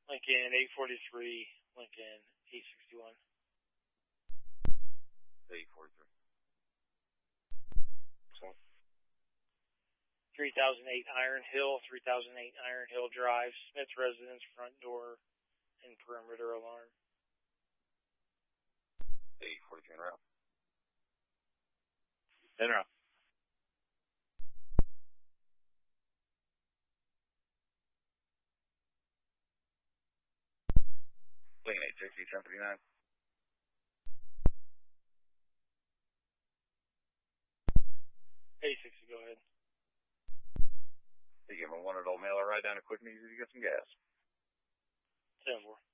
Lincoln 843, Lincoln 861. 843. 3008 Iron Hill, 3008 Iron Hill Drive, Smith residence, front door, and perimeter alarm. 843 en route. En route. Lincoln 860, 1039. 860, go ahead. You give him a one adult male a ride down to Quick and Easy to get some gas. 7-4.